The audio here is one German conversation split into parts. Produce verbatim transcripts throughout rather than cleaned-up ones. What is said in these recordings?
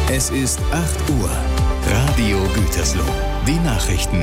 Es ist acht Uhr. Radio Gütersloh. Die Nachrichten.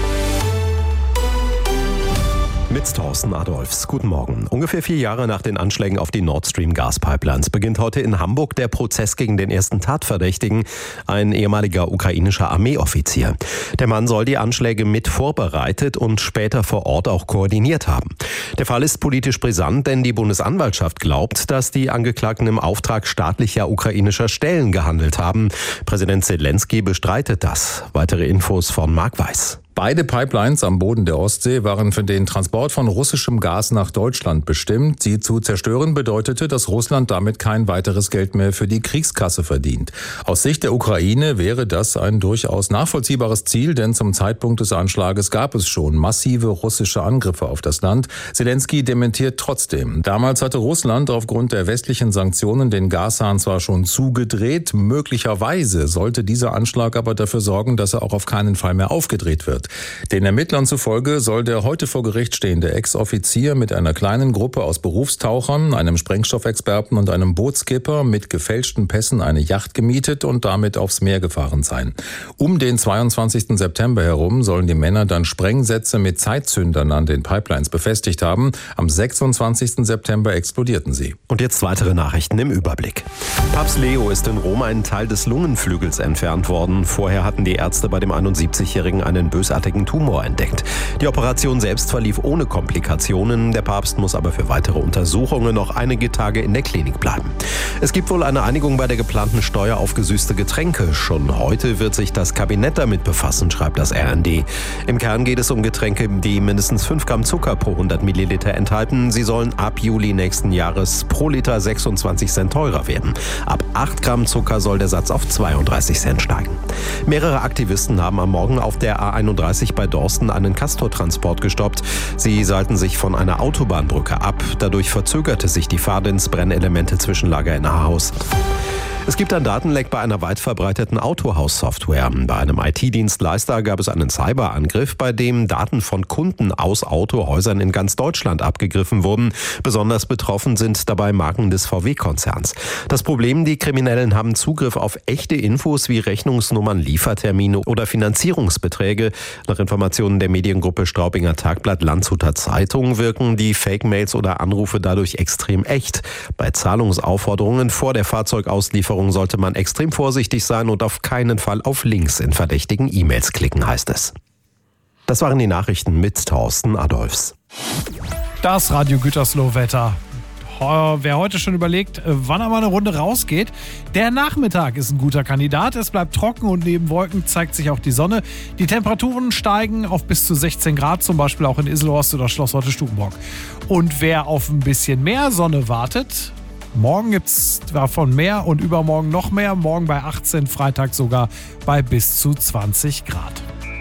Mit Thorsten Adolfs. Guten Morgen. Ungefähr vier Jahre nach den Anschlägen auf die Nord Stream Gaspipelines beginnt heute in Hamburg der Prozess gegen den ersten Tatverdächtigen, ein ehemaliger ukrainischer Armeeoffizier. Der Mann soll die Anschläge mit vorbereitet und später vor Ort auch koordiniert haben. Der Fall ist politisch brisant, denn die Bundesanwaltschaft glaubt, dass die Angeklagten im Auftrag staatlicher ukrainischer Stellen gehandelt haben. Präsident Zelensky bestreitet das. Weitere Infos von Marc Weiß. Beide Pipelines am Boden der Ostsee waren für den Transport von russischem Gas nach Deutschland bestimmt. Sie zu zerstören bedeutete, dass Russland damit kein weiteres Geld mehr für die Kriegskasse verdient. Aus Sicht der Ukraine wäre das ein durchaus nachvollziehbares Ziel, denn zum Zeitpunkt des Anschlages gab es schon massive russische Angriffe auf das Land. Zelensky dementiert trotzdem. Damals hatte Russland aufgrund der westlichen Sanktionen den Gashahn zwar schon zugedreht, möglicherweise sollte dieser Anschlag aber dafür sorgen, dass er auch auf keinen Fall mehr aufgedreht wird. Den Ermittlern zufolge soll der heute vor Gericht stehende Ex-Offizier mit einer kleinen Gruppe aus Berufstauchern, einem Sprengstoffexperten und einem Bootskipper mit gefälschten Pässen eine Yacht gemietet und damit aufs Meer gefahren sein. Um den zweiundzwanzigsten September herum sollen die Männer dann Sprengsätze mit Zeitzündern an den Pipelines befestigt haben. Am sechsundzwanzigsten September explodierten sie. Und jetzt weitere Nachrichten im Überblick. Papst Leo ist in Rom einen Teil des Lungenflügels entfernt worden. Vorher hatten die Ärzte bei dem einundsiebzigjährigen einen bösartigen Tumor entdeckt. Die Operation selbst verlief ohne Komplikationen. Der Papst muss aber für weitere Untersuchungen noch einige Tage in der Klinik bleiben. Es gibt wohl eine Einigung bei der geplanten Steuer auf gesüßte Getränke. Schon heute wird sich das Kabinett damit befassen, schreibt das R N D. Im Kern geht es um Getränke, die mindestens fünf Gramm Zucker pro hundert Milliliter enthalten. Sie sollen ab Juli nächsten Jahres pro Liter sechsundzwanzig Cent teurer werden. Ab acht Gramm Zucker soll der Satz auf zweiunddreißig Cent steigen. Mehrere Aktivisten haben am Morgen auf der A einunddreißig bei Dorsten einen Castortransport gestoppt. Sie seilten sich von einer Autobahnbrücke ab. Dadurch verzögerte sich die Fahrt ins Brennelemente Zwischenlager in Ahaus. Es gibt ein Datenleck bei einer weit verbreiteten Autohaus-Software. Bei einem I T-Dienstleister gab es einen Cyberangriff, bei dem Daten von Kunden aus Autohäusern in ganz Deutschland abgegriffen wurden. Besonders betroffen sind dabei Marken des V W-Konzerns. Das Problem, die Kriminellen haben Zugriff auf echte Infos wie Rechnungsnummern, Liefertermine oder Finanzierungsbeträge. Nach Informationen der Mediengruppe Straubinger Tagblatt Landshuter Zeitung wirken die Fake-Mails oder Anrufe dadurch extrem echt. Bei Zahlungsaufforderungen vor der Fahrzeugauslieferung sollte man extrem vorsichtig sein und auf keinen Fall auf Links in verdächtigen E-Mails klicken, heißt es. Das waren die Nachrichten mit Thorsten Adolfs. Das Radio Gütersloh-Wetter. Wer heute schon überlegt, wann er mal eine Runde rausgeht, der Nachmittag ist ein guter Kandidat. Es bleibt trocken und neben Wolken zeigt sich auch die Sonne. Die Temperaturen steigen auf bis zu sechzehn Grad, zum Beispiel auch in Iselhorst oder Schloss Lotte-Stukenbrock. Und wer auf ein bisschen mehr Sonne wartet, morgen gibt es davon mehr und übermorgen noch mehr. Morgen bei achtzehn, Freitag sogar bei bis zu zwanzig Grad.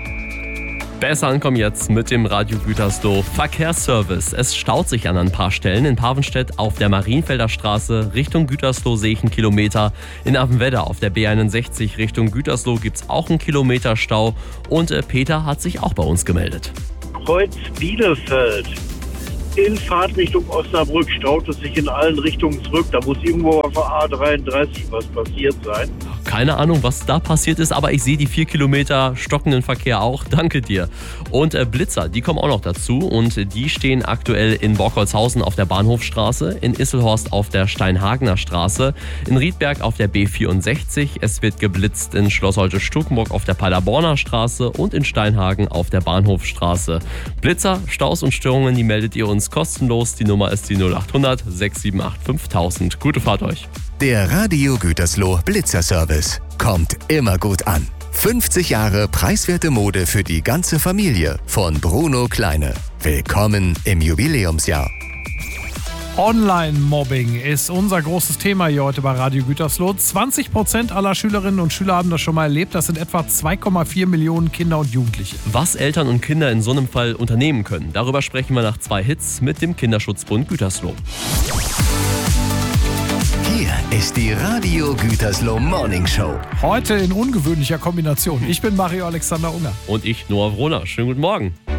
Besser ankommen jetzt mit dem Radio Gütersloh Verkehrsservice. Es staut sich an ein paar Stellen. In Pavenstedt auf der Marienfelder Straße Richtung Gütersloh sehe ich einen Kilometer. In Appenwedder auf der B einundsechzig Richtung Gütersloh gibt es auch einen Kilometer Stau. Und äh, Peter hat sich auch bei uns gemeldet. Kreuz Bielefeld. In Fahrtrichtung Osnabrück staut es sich in allen Richtungen zurück. Da muss irgendwo auf der A dreiunddreißig was passiert sein. Keine Ahnung, was da passiert ist, aber ich sehe die vier Kilometer stockenden Verkehr auch. Danke dir. Und äh, Blitzer, die kommen auch noch dazu und die stehen aktuell in Borkholzhausen auf der Bahnhofstraße, in Isselhorst auf der Steinhagener Straße, in Riedberg auf der B vierundsechzig. Es wird geblitzt in Schloss Lotte-Stukenbrock auf der Paderborner Straße und in Steinhagen auf der Bahnhofstraße. Blitzer, Staus und Störungen, die meldet ihr uns kostenlos. Die Nummer ist die null acht hundert sechs sieben acht fünftausend. Gute Fahrt euch. Der Radio Gütersloh Blitzerservice kommt immer gut an. fünfzig Jahre preiswerte Mode für die ganze Familie von Bruno Kleine. Willkommen im Jubiläumsjahr. Online-Mobbing ist unser großes Thema hier heute bei Radio Gütersloh. zwanzig Prozent aller Schülerinnen und Schüler haben das schon mal erlebt. Das sind etwa zwei Komma vier Millionen Kinder und Jugendliche. Was Eltern und Kinder in so einem Fall unternehmen können, darüber sprechen wir nach zwei Hits mit dem Kinderschutzbund Gütersloh. Hier ist die Radio Gütersloh Morning Show. Heute in ungewöhnlicher Kombination. Ich bin Mario Alexander Unger. Und ich, Noah Wrohner. Schönen guten Morgen.